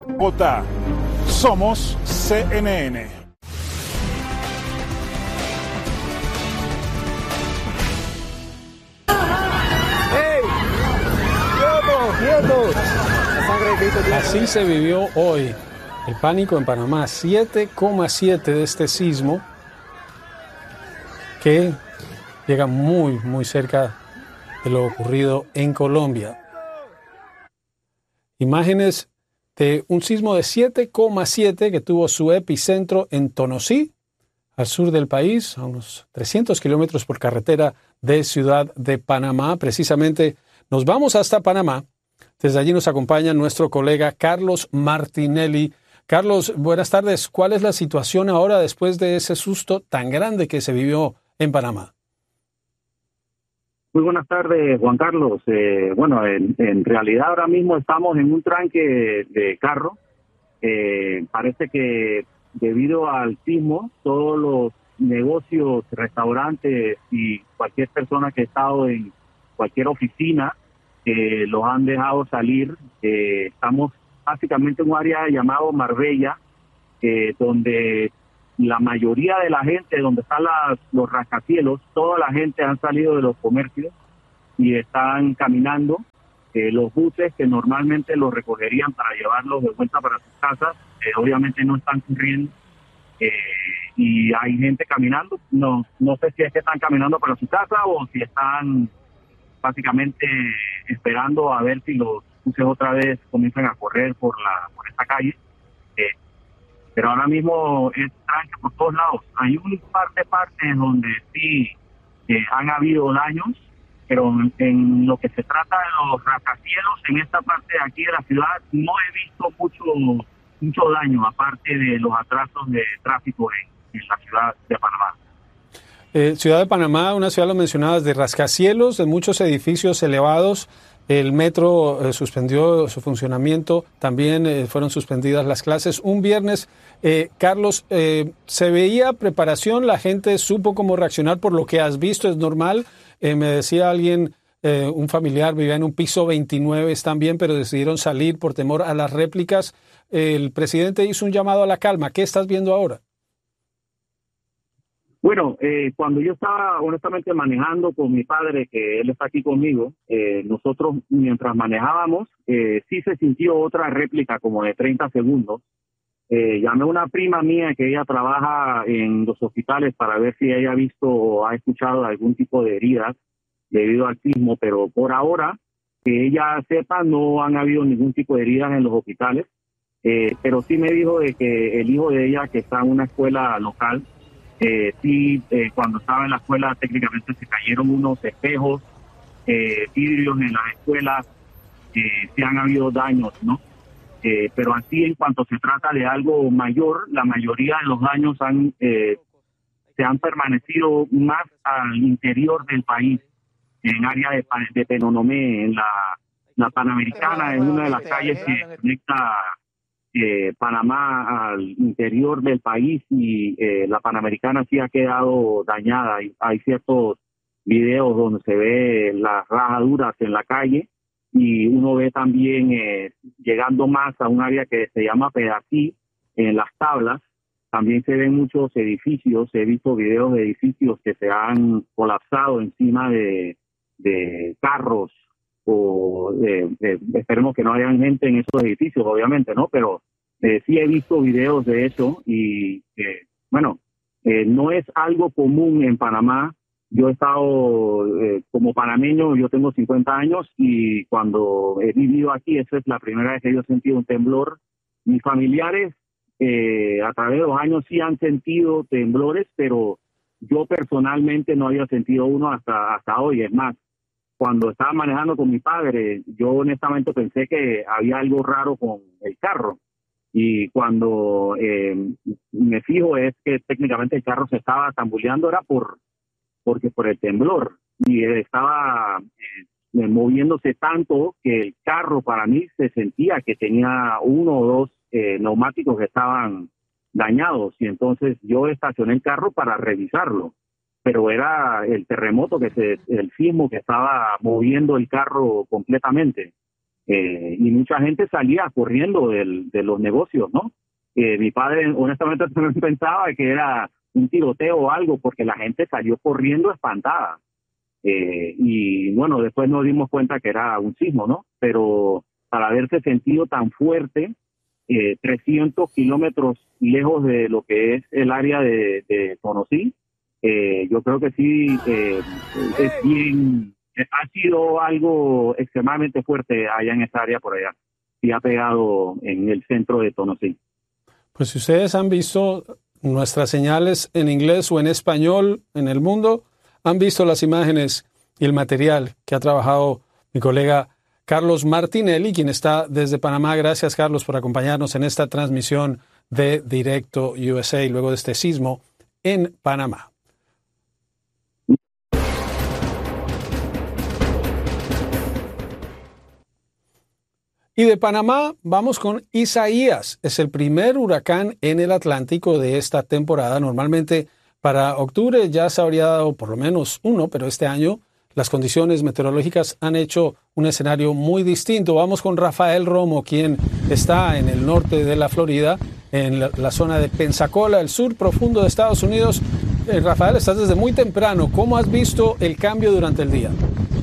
Bogotá. Somos CNN. Así se vivió hoy el pánico en Panamá. 7,7 de este sismo que llega muy, muy cerca de lo ocurrido en Colombia. Imágenes de un sismo de 7,7 que tuvo su epicentro en Tonosí, al sur del país, a unos 300 kilómetros por carretera de Ciudad de Panamá. Precisamente nos vamos hasta Panamá. Desde allí nos acompaña nuestro colega Carlos Martinelli. Carlos, buenas tardes. ¿Cuál es la situación ahora después de ese susto tan grande que se vivió en Panamá? Muy buenas tardes, Juan Carlos. En realidad ahora mismo estamos en un tranque de carro. Parece que debido al sismo, todos los negocios, restaurantes y cualquier persona que ha estado en cualquier oficina, los han dejado salir. Estamos básicamente en un área llamado Marbella, donde la mayoría de la gente, donde están los rascacielos, toda la gente han salido de los comercios y están caminando. Los buses que normalmente los recogerían para llevarlos de vuelta para sus casas, obviamente no están corriendo, y hay gente caminando. No sé si es que están caminando para su casa o si están básicamente esperando a ver si los buses otra vez comienzan a correr por esta calle. Pero ahora mismo es tranque por todos lados. Hay un par de partes donde sí han habido daños, pero en lo que se trata de los rascacielos, en esta parte de aquí de la ciudad, no he visto mucho daño, aparte de los atrasos de tráfico en la ciudad de Panamá. Ciudad de Panamá, una ciudad, lo mencionabas, de rascacielos, de muchos edificios elevados. El metro suspendió su funcionamiento, también fueron suspendidas las clases. Un viernes, Carlos, ¿se veía preparación? ¿La gente supo cómo reaccionar por lo que has visto? ¿Es normal? Me decía alguien, un familiar, vivía en un piso 29, están bien, pero decidieron salir por temor a las réplicas. El presidente hizo un llamado a la calma. ¿Qué estás viendo ahora? Bueno, cuando yo estaba honestamente manejando con mi padre, que él está aquí conmigo, nosotros mientras manejábamos, sí se sintió otra réplica como de 30 segundos. Llamé a una prima mía que ella trabaja en los hospitales para ver si ella ha visto o ha escuchado algún tipo de heridas debido al sismo, pero por ahora, que ella sepa, no han habido ningún tipo de heridas en los hospitales, pero sí me dijo de que el hijo de ella, que está en una escuela local, cuando estaba en la escuela técnicamente se cayeron unos espejos, vidrios en las escuelas, sí han habido daños, ¿no? Pero así en cuanto se trata de algo mayor, la mayoría de los daños se han permanecido más al interior del país, en área de Penonomé, en la Panamericana, en una de las calles que conecta Panamá al interior del país, y la Panamericana sí ha quedado dañada. Hay ciertos videos donde se ve las rajaduras en la calle, y uno ve también llegando más a un área que se llama Pedací, en Las Tablas, también se ven muchos edificios. He visto videos de edificios que se han colapsado encima de carros, esperemos que no hayan gente en esos edificios, obviamente, ¿no? Pero sí he visto videos de eso, y no es algo común en Panamá. Yo he estado como panameño, yo tengo 50 años, y cuando he vivido aquí, esa es la primera vez que yo he sentido un temblor. Mis familiares a través de los años sí han sentido temblores, pero yo personalmente no había sentido uno hasta hoy. Es más, cuando estaba manejando con mi padre, yo honestamente pensé que había algo raro con el carro. Y cuando me fijo es que técnicamente el carro se estaba tambuleando, era porque por el temblor. Y estaba moviéndose tanto que el carro para mí se sentía que tenía uno o dos neumáticos que estaban dañados. Y entonces yo estacioné el carro para revisarlo. Pero era el terremoto, el sismo que estaba moviendo el carro completamente. y mucha gente salía corriendo de los negocios, ¿no? Mi padre honestamente también pensaba que era un tiroteo o algo, porque la gente salió corriendo espantada. Y bueno, después nos dimos cuenta que era un sismo, ¿no? Pero para haberse sentido tan fuerte, 300 kilómetros lejos de lo que es el área de Tonosí, yo creo que sí es bien, ha sido algo extremadamente fuerte allá en esa área por allá. Sí ha pegado en el centro de Tonosí. Pues si ustedes han visto nuestras señales en inglés o en español en el mundo, han visto las imágenes y el material que ha trabajado mi colega Carlos Martinelli, quien está desde Panamá. Gracias, Carlos, por acompañarnos en esta transmisión de Directo USA luego de este sismo en Panamá. Y de Panamá vamos con Isaías. Es el primer huracán en el Atlántico de esta temporada. Normalmente para octubre ya se habría dado por lo menos uno, pero este año las condiciones meteorológicas han hecho un escenario muy distinto. Vamos con Rafael Romo, quien está en el norte de la Florida, en la zona de Pensacola, el sur profundo de Estados Unidos. Rafael, estás desde muy temprano. ¿Cómo has visto el cambio durante el día?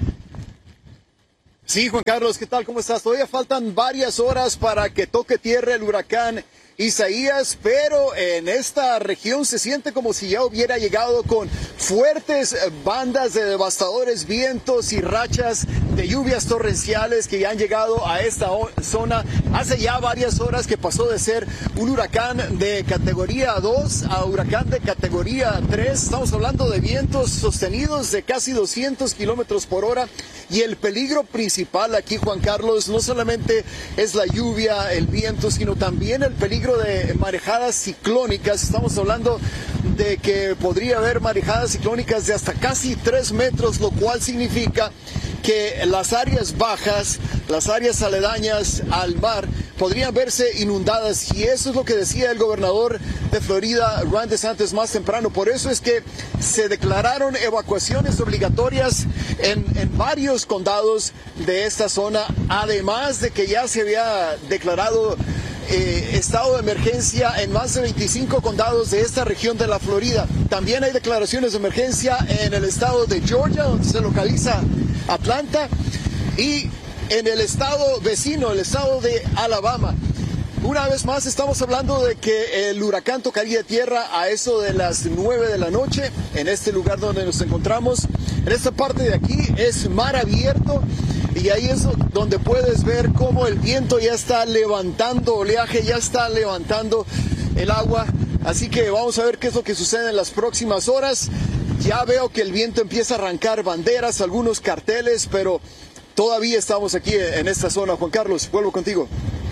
Sí, Juan Carlos, ¿qué tal? ¿Cómo estás? Todavía faltan varias horas para que toque tierra el huracán Isaías, pero en esta región se siente como si ya hubiera llegado con fuertes bandas de devastadores vientos y rachas de lluvias torrenciales que ya han llegado a esta zona. Hace ya varias horas que pasó de ser un huracán de categoría 2 a huracán de categoría 3. Estamos hablando de vientos sostenidos de casi 200 kilómetros por hora. Y el peligro principal aquí, Juan Carlos, no solamente es la lluvia, el viento, sino también el peligro de marejadas ciclónicas. Estamos hablando de que podría haber marejadas ciclónicas de hasta casi 3 metros, lo cual significa que las áreas bajas, las áreas aledañas al mar, podrían verse inundadas, y eso es lo que decía el gobernador de Florida, Ron DeSantis, más temprano. Por eso es que se declararon evacuaciones obligatorias en varios condados de esta zona, además de que ya se había declarado estado de emergencia en más de 25 condados de esta región de la Florida. También hay declaraciones de emergencia en el estado de Georgia, donde se localiza Atlanta, y en el estado vecino, el estado de Alabama. Una vez más estamos hablando de que el huracán tocaría tierra a eso de las 9 de la noche en este lugar donde nos encontramos. En esta parte de aquí es mar abierto, y ahí es donde puedes ver cómo el viento ya está levantando oleaje, ya está levantando el agua. Así que vamos a ver qué es lo que sucede en las próximas horas. Ya veo que el viento empieza a arrancar banderas, algunos carteles, pero todavía estamos aquí en esta zona. Juan Carlos, vuelvo contigo.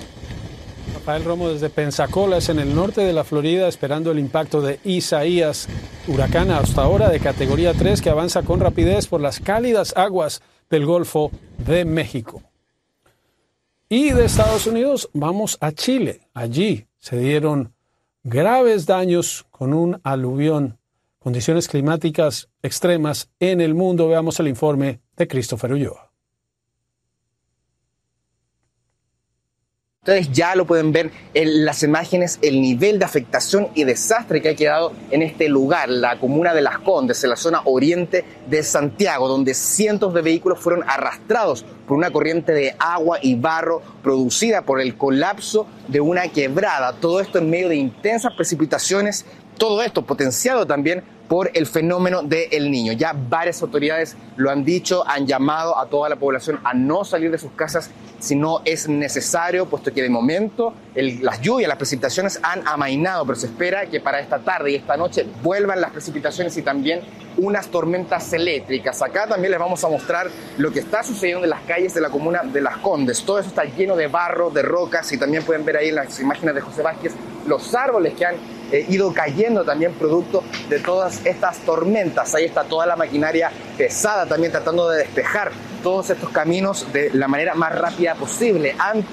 Rafael Romo desde Pensacola, es en el norte de la Florida, esperando el impacto de Isaías, huracán hasta ahora de categoría 3 que avanza con rapidez por las cálidas aguas del Golfo de México. Y de Estados Unidos vamos a Chile. Allí se dieron graves daños con un aluvión, condiciones climáticas extremas en el mundo. Veamos el informe de Christopher Ulloa. Ustedes ya lo pueden ver en las imágenes, el nivel de afectación y desastre que ha quedado en este lugar, la comuna de Las Condes, en la zona oriente de Santiago, donde cientos de vehículos fueron arrastrados por una corriente de agua y barro producida por el colapso de una quebrada. Todo esto en medio de intensas precipitaciones, todo esto potenciado también por el fenómeno de El Niño. Ya varias autoridades lo han dicho, han llamado a toda la población a no salir de sus casas si no es necesario, puesto que de momento las lluvias, las precipitaciones han amainado, pero se espera que para esta tarde y esta noche vuelvan las precipitaciones y también unas tormentas eléctricas. Acá también les vamos a mostrar lo que está sucediendo en las calles de la comuna de Las Condes. Todo eso está lleno de barro, de rocas, y también pueden ver ahí en las imágenes de José Vázquez los árboles que han ido cayendo también producto de todas estas tormentas. Ahí está toda la maquinaria pesada también tratando de despejar todos estos caminos de la manera más rápida posible antes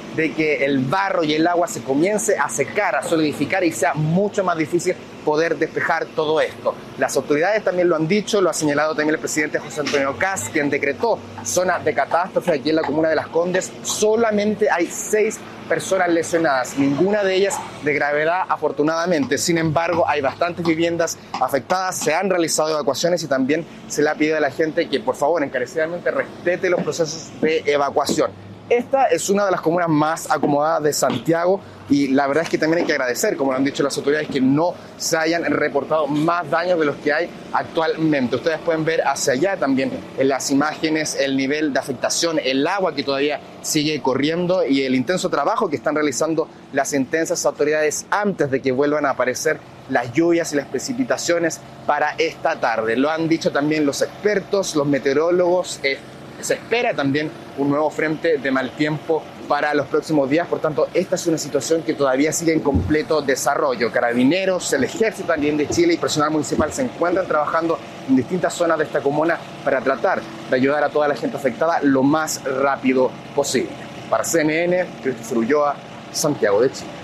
de que el barro y el agua se comience a secar, a solidificar y sea mucho más difícil poder despejar todo esto. Las autoridades también lo han dicho, lo ha señalado también el presidente José Antonio Kast, quien decretó zona de catástrofe aquí en la comuna de Las Condes. Solamente hay 6 personas lesionadas, ninguna de ellas de gravedad afortunadamente. Sin embargo, hay bastantes viviendas afectadas, se han realizado evacuaciones y también se le ha pedido a la gente que por favor encarecidamente respete los procesos de evacuación. Esta es una de las comunas más acomodadas de Santiago y la verdad es que también hay que agradecer, como lo han dicho las autoridades, que no se hayan reportado más daños de los que hay actualmente. Ustedes pueden ver hacia allá también en las imágenes el nivel de afectación, el agua que todavía sigue corriendo y el intenso trabajo que están realizando las intensas autoridades antes de que vuelvan a aparecer las lluvias y las precipitaciones para esta tarde. Lo han dicho también los expertos, los meteorólogos. Se espera también un nuevo frente de mal tiempo para los próximos días, por tanto esta es una situación que todavía sigue en completo desarrollo. Carabineros, el ejército también de Chile y personal municipal se encuentran trabajando en distintas zonas de esta comuna para tratar de ayudar a toda la gente afectada lo más rápido posible. Para CNN, Christopher Ulloa, Santiago de Chile.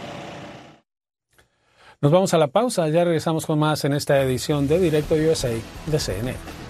Nos vamos a la pausa, ya regresamos con más en esta edición de Directo USA de CNN.